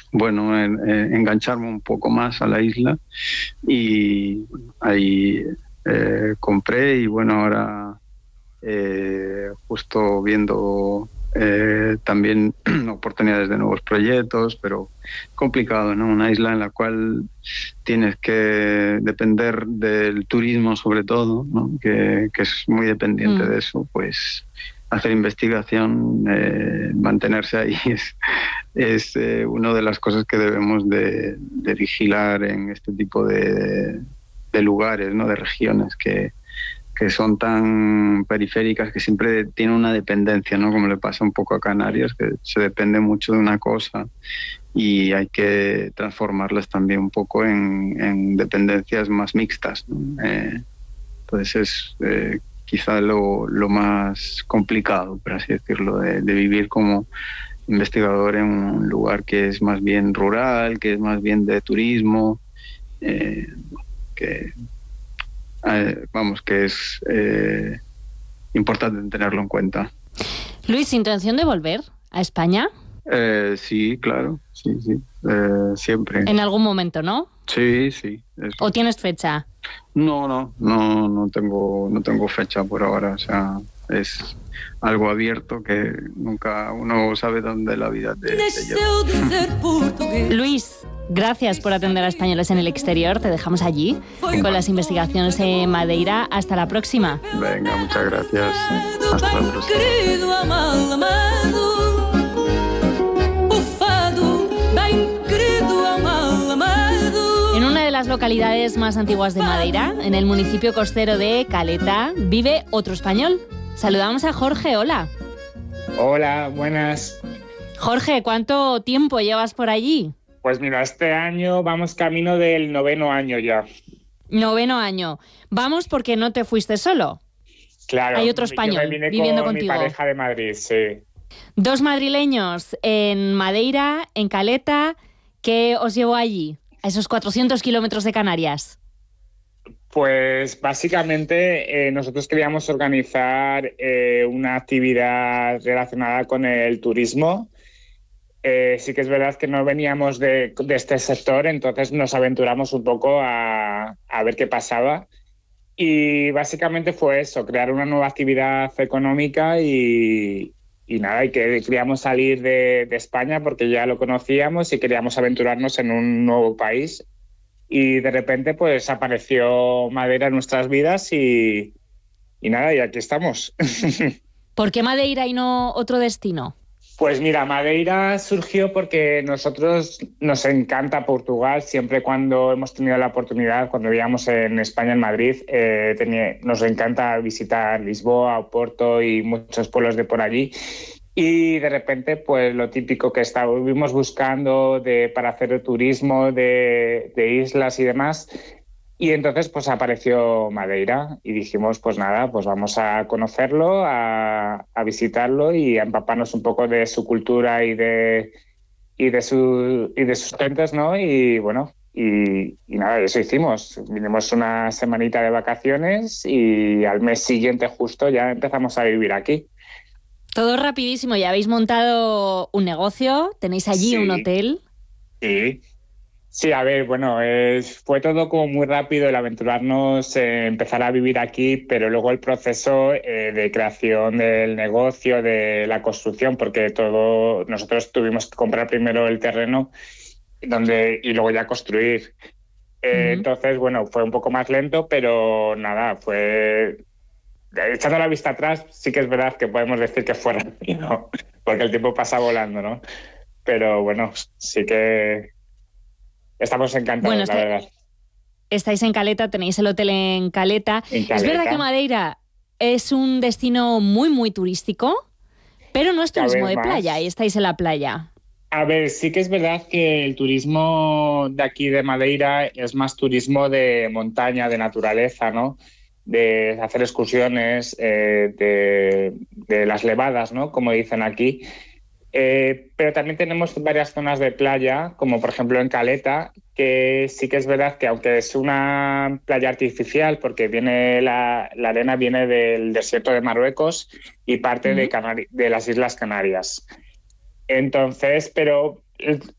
bueno, engancharme un poco más a la isla y ahí compré y bueno, ahora justo viendo también oportunidades de nuevos proyectos, pero complicado, ¿no? Una isla en la cual tienes que depender del turismo sobre todo, ¿no? Que es muy dependiente de eso, pues hacer investigación, mantenerse ahí es una de las cosas que debemos de vigilar en este tipo de lugares, ¿no? De regiones que son tan periféricas que siempre tienen una dependencia, ¿no? Como le pasa un poco a Canarias, que se depende mucho de una cosa y hay que transformarlas también un poco en dependencias más mixtas, ¿no? Entonces es quizá lo más complicado, por así decirlo, de vivir como investigador en un lugar que es más bien rural, que es más bien de turismo, que vamos, que es importante tenerlo en cuenta. Luis, ¿intención de volver a España? Sí, claro, sí, siempre. En algún momento, ¿no? Sí. Eso. ¿O tienes fecha? No tengo fecha por ahora, o sea, es algo abierto que nunca uno sabe dónde la vida te lleva. Luis, gracias por atender a españoles en el exterior. Te dejamos allí con las investigaciones en Madeira. Hasta la próxima. Venga, muchas gracias. Hasta la próxima. En una de las localidades más antiguas de Madeira, en el municipio costero de Caleta, vive otro español. Saludamos a Jorge. Hola. Hola, buenas. Jorge, ¿cuánto tiempo llevas por allí? Pues mira, este año vamos camino del 9º año ya. 9º año. Vamos porque no te fuiste solo. Claro. Hay otro español viviendo contigo. Mi pareja de Madrid, sí. 2 madrileños en Madeira, en Caleta. ¿Qué os llevó allí, a esos 400 kilómetros de Canarias? Pues básicamente nosotros queríamos organizar una actividad relacionada con el turismo. Sí que es verdad que no veníamos de este sector, entonces nos aventuramos un poco a ver qué pasaba. Y básicamente fue eso, crear una nueva actividad económica y nada, y que queríamos salir de España porque ya lo conocíamos y queríamos aventurarnos en un nuevo país. Y de repente pues apareció Madeira en nuestras vidas y nada, y aquí estamos. ¿Por qué Madeira y no otro destino? Pues mira, Madeira surgió porque nosotros nos encanta Portugal. Siempre cuando hemos tenido la oportunidad, cuando vivíamos en España, en Madrid, nos encanta visitar Lisboa, Oporto y muchos pueblos de por allí. Y de repente, pues lo típico que estuvimos buscando para hacer turismo de islas y demás. Y entonces pues apareció Madeira y dijimos, pues nada, pues vamos a conocerlo, a visitarlo y a empaparnos un poco de su cultura y de sus gentes, ¿no? Y bueno, y nada, eso hicimos. Vinimos una semanita de vacaciones y al mes siguiente justo ya empezamos a vivir aquí. Todo rapidísimo, ya habéis montado un negocio, tenéis allí un hotel. Sí, a ver, bueno, fue todo como muy rápido el aventurarnos, empezar a vivir aquí, pero luego el proceso de creación del negocio, de la construcción, porque nosotros tuvimos que comprar primero el terreno y luego ya construir. Entonces, bueno, fue un poco más lento, pero nada, echando la vista atrás, sí que es verdad que podemos decir que fue rápido, porque el tiempo pasa volando, ¿no? Pero bueno, sí que estamos encantados, la verdad. Estáis en Caleta, tenéis el hotel en Caleta. Es verdad que Madeira es un destino muy, muy turístico, pero no es turismo de playa y estáis en la playa. A ver, sí que es verdad que el turismo de aquí de Madeira es más turismo de montaña, de naturaleza, ¿no? De hacer excursiones, de las levadas, ¿no? Como dicen aquí. Pero también tenemos varias zonas de playa, como por ejemplo en Caleta, que sí que es verdad que aunque es una playa artificial, porque la arena viene del desierto de Marruecos y parte de las Islas Canarias. Entonces, pero